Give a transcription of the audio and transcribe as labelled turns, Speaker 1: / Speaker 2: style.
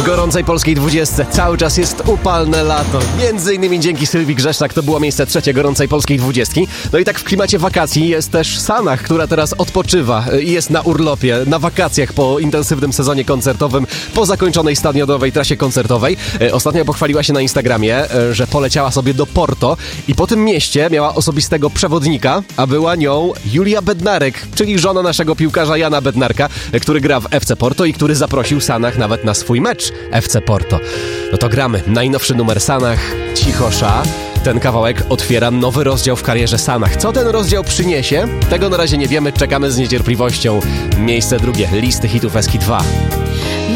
Speaker 1: gorącej polskiej 20. Cały czas jest upalne lato. Między innymi dzięki Sylwii Grzeszczak to było miejsce 3 gorącej polskiej 20. No i tak w klimacie wakacji jest też Sanach, która teraz odpoczywa i jest na urlopie, na wakacjach po intensywnym sezonie koncertowym, po zakończonej stadionowej trasie koncertowej. Ostatnio pochwaliła się na Instagramie, że poleciała sobie do Porto i po tym mieście miała osobistego przewodnika, a była nią Julia Bednarek, czyli żona naszego piłkarza Jana Bednarka, który gra w FC Porto i który zaprosił Sanach nawet na swój mecz FC Porto. No to gramy. Najnowszy numer Sanach, Cichosza. Ten kawałek otwiera nowy rozdział w karierze Sanach. Co ten rozdział przyniesie? Tego na razie nie wiemy, czekamy z niecierpliwością. Miejsce drugie, listy hitów Eski 2.